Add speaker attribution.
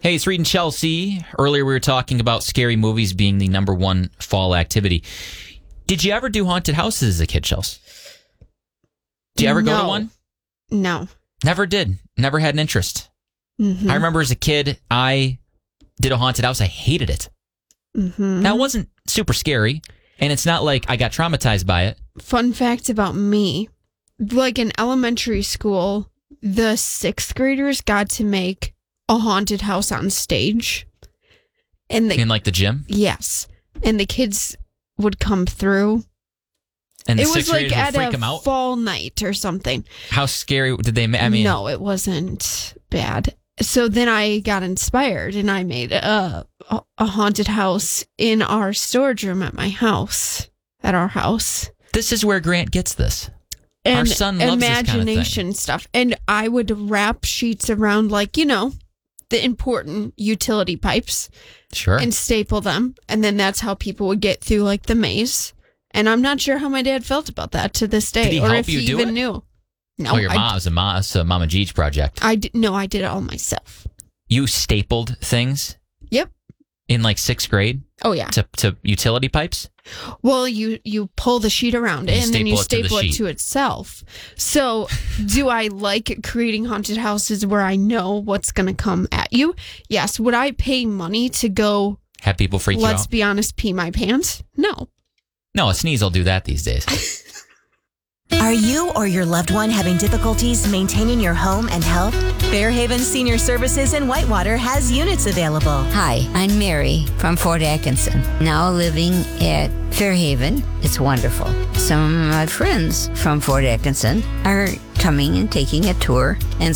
Speaker 1: Hey, it's Reed and Chelsea. Earlier we were talking about scary movies being the number one fall activity. Did you ever do haunted houses as a kid, Chelsea? Did you ever go to one?
Speaker 2: No.
Speaker 1: Never did. Never had an interest.
Speaker 2: Mm-hmm.
Speaker 1: I remember as a kid, I did a haunted house. I hated it.
Speaker 2: Mm-hmm.
Speaker 1: Now, it wasn't super scary, and it's not like I got traumatized by it.
Speaker 2: Fun fact about me, like in elementary school, the 6th graders got to make a haunted house on stage. And
Speaker 1: In like the gym?
Speaker 2: Yes. And the kids would come through.
Speaker 1: And the
Speaker 2: it was
Speaker 1: sixth
Speaker 2: like
Speaker 1: graders would
Speaker 2: at
Speaker 1: freak
Speaker 2: a
Speaker 1: them out?
Speaker 2: fall night or something.
Speaker 1: How scary did they make? I mean,
Speaker 2: no, it wasn't bad. So then I got inspired and I made a haunted house in our storage room at our house.
Speaker 1: this is where Grant gets this.
Speaker 2: And
Speaker 1: Our son loves
Speaker 2: imagination
Speaker 1: this kind of thing.
Speaker 2: stuff. And I would wrap sheets around, like, the important utility pipes
Speaker 1: Sure.
Speaker 2: and staple them. And then that's how people would get through, like, the maze. And I'm not sure how my dad felt about that to this day.
Speaker 1: Did he
Speaker 2: or
Speaker 1: help
Speaker 2: if
Speaker 1: you
Speaker 2: he
Speaker 1: do
Speaker 2: even
Speaker 1: it?
Speaker 2: knew. No,
Speaker 1: Your mom was a Mama G's project.
Speaker 2: I did it all myself.
Speaker 1: You stapled things
Speaker 2: Yep.
Speaker 1: in like 6th grade
Speaker 2: Oh, yeah.
Speaker 1: to utility pipes?
Speaker 2: Well, you pull the sheet around it and then you
Speaker 1: staple it to the
Speaker 2: staple it
Speaker 1: sheet.
Speaker 2: to itself. So, do I like creating haunted houses where I know what's going to come at you? Yes. Would I pay money to go,
Speaker 1: Have people freak you
Speaker 2: let's
Speaker 1: out?
Speaker 2: be honest, pee my pants? No.
Speaker 1: No, a sneeze will do that these days.
Speaker 3: Are you or your loved one having difficulties maintaining your home and health? Fairhaven Senior Services in Whitewater has units available.
Speaker 4: Hi, I'm Mary from Fort Atkinson, now living at Fairhaven. It's wonderful. Some of my friends from Fort Atkinson are coming and taking a tour, and